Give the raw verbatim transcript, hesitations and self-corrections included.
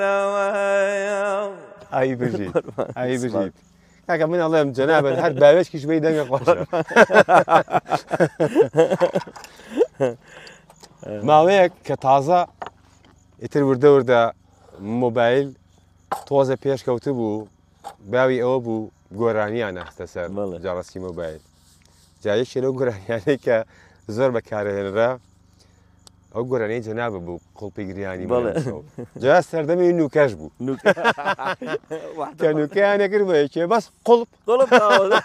ئای بژیت ئای بژیت کاکە من ئەڵێم جەنابەت هەر باوێشکیش بەی دەنگە خۆشە ماوەیەک کە تازە ئیتر وردە وردە مۆبایل تۆزە پێشکەوتە بوو باوی ئەوە بوو گۆرانیان نەخستە سەر جاڕستی مۆبایل جایەکی لەو گۆرانیانەی کە زۆر بەکارهێنرا ئەو گۆرانەی جەنابە بوو قوڵپی گریانی جا سەردەمی نوکەش بوو کە نوکەیانەکرد بەیەکێ بەس قوڵپ